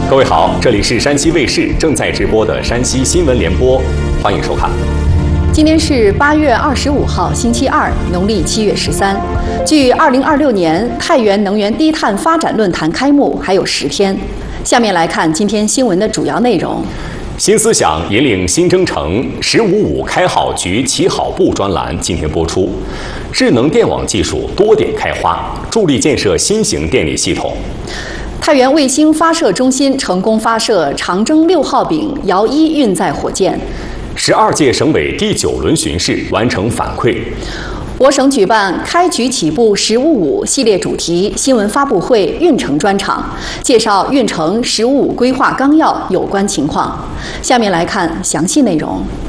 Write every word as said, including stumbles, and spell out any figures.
各位好，这里是山西卫视正在直播的山西新闻联播，欢迎收看。 今天是八月二十五号，星期二，农历七月十三。距二零二六年太原能源低碳发展论坛开幕还有十天。下面来看今天新闻的主要内容。 新思想引领新征程，十五五开好局起好步专栏今天播出。智能电网技术多点开花，助力建设新型电力系统。 太原卫星发射中心成功发射长征六号丙遥一运载火箭。 十二届省委第九轮巡视完成反馈。 我省举办开局起步“十五五”系列主题新闻发布会运城专场，介绍运城“十五五”规划纲要有关情况。下面来看详细内容。